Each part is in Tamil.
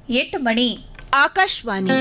8 மணி. ஆகாஷ்வாணி.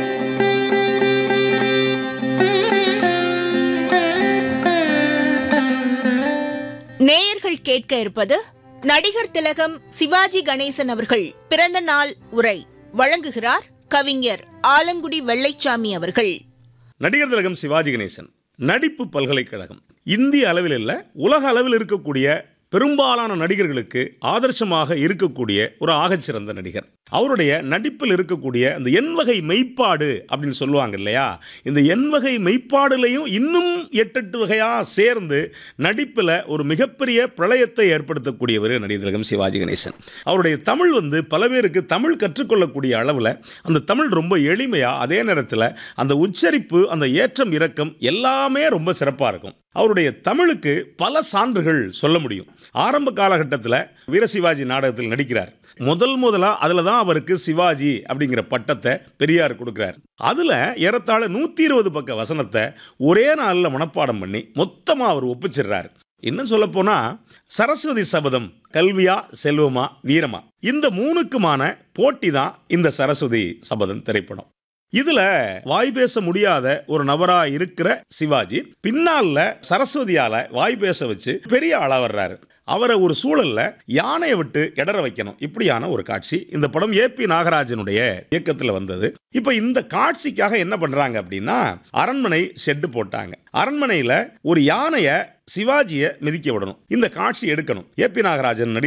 நேயர்கள் கேட்க இருப்பது நடிகர் திலகம் சிவாஜி கணேசன் அவர்கள் பிறந்த நாள் உரை. வழங்குகிறார் கவிஞர் ஆலங்குடி வெள்ளைச்சாமி அவர்கள். நடிகர் திலகம் சிவாஜி கணேசன் நடிப்பு பல்கலைக்கழகம் இந்திய அளவில் இல்ல உலக அளவில் இருக்கக்கூடிய பெரும்பாலான நடிகர்களுக்கு ஆதர்சமாக இருக்கக்கூடிய ஒரு ஆகச்சிறந்த நடிகர். அவருடைய நடிப்பில் இருக்கக்கூடிய அந்த எண்வகை மெய்ப்பாடு அப்படின்னு சொல்லுவாங்க இல்லையா, இந்த எண்வகை மெய்ப்பாடுலையும் இன்னும் 8 வகையாக சேர்ந்து நடிப்பில் ஒரு மிகப்பெரிய பிரளயத்தை ஏற்படுத்தக்கூடியவர் நடிகர் திலகம் சிவாஜி கணேசன். அவருடைய தமிழ் பல பேருக்கு தமிழ் கற்றுக்கொள்ளக்கூடிய அளவில் அந்த தமிழ் ரொம்ப எளிமையாக, அதே நேரத்தில் அந்த உச்சரிப்பு, அந்த ஏற்றம் இறக்கம் எல்லாமே ரொம்ப சிறப்பாக இருக்கும். அவருடைய தமிழுக்கு பல சான்றுகள் சொல்ல முடியும். ஆரம்ப காலகட்டத்தில் வீரசிவாஜி நாடகத்தில் நடிக்கிறார். முதலா அதில் தான் அவருக்கு சிவாஜி அப்படிங்கிற பட்டத்தை பெரியார் கொடுக்கிறார். அதில் ஏறத்தாழ 120 பக்க வசனத்தை ஒரே நாளில் மனப்பாடம் பண்ணி மொத்தமாக அவர் ஒப்பிச்சிடுறார். இன்னும் சொல்ல போனா சரஸ்வதி சபதம், கல்வியா செல்வமா வீரமா, இந்த 3க்குமான போட்டி தான் இந்த சரஸ்வதி சபதம் திரைப்படம். இதுல வாய் பேச முடியாத ஒரு நபரா இருக்கிற சிவாஜி பின்னால சரஸ்வதியால வாய் பேச வச்சு பெரிய ஆளா வர்றாரு. அவரை ஒரு சூழல்ல யானையை விட்டு இடற வைக்கணும், இப்படியான ஒரு காட்சி. இந்த படம் ஏபி நாகராஜனுடைய இயக்கத்தில் வந்தது. இப்ப இந்த காட்சிக்காக என்ன பண்றாங்க அப்படின்னா, அரண்மனை ஷெட்டு போட்டாங்க. அரண்மனையில ஒரு யானையை சிவாஜியை மிதிக்க விடணும், இந்த காட்சி எடுக்கணும். ஏபி நாகராஜன்